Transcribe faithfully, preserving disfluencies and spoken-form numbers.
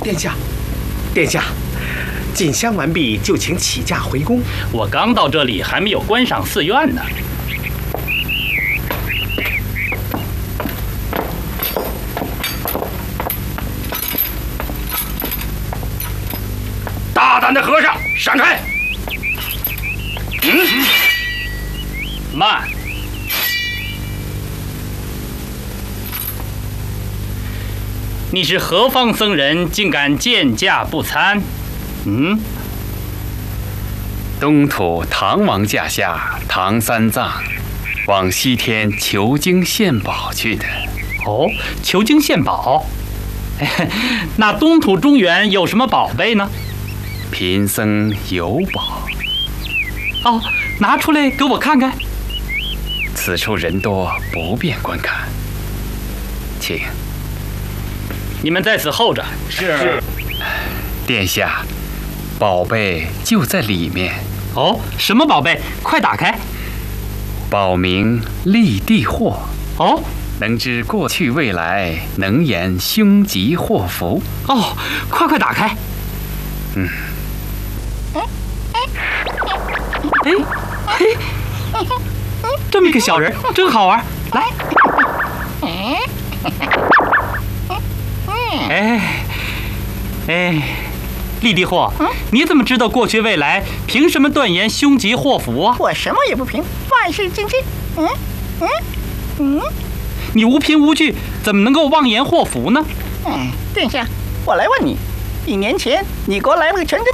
殿下，殿下，进香完毕，就请起驾回宫。 我刚到这里，还没有观赏寺院呢。大胆的和尚，闪开！嗯，慢。你是何方僧人，竟敢见驾不参？嗯， 东土唐王驾下唐三藏，往西天求经献宝去的。 哦，求经献宝。那东土中原有什么宝贝呢？ 贫僧有宝。 哦，拿出来给我看看。 此处人多，不便观看，请。 你们在此候着。 是。 殿下，宝贝就在里面。 哦，什么宝贝？快打开。 宝名立地祸。 哦， 能知过去未来，能言凶吉祸福。 哦，快快打开。 嗯。 哎嘿，这么个小人真好玩，来。哎哎，立地祸，嗯，你怎么知道过去未来？凭什么断言凶吉祸福啊？ 我什么也不凭，万事尽知。嗯嗯嗯， 你无凭无据，怎么能够妄言祸福呢？ 嗯，殿下，我来问你，一年前你国来了个全真。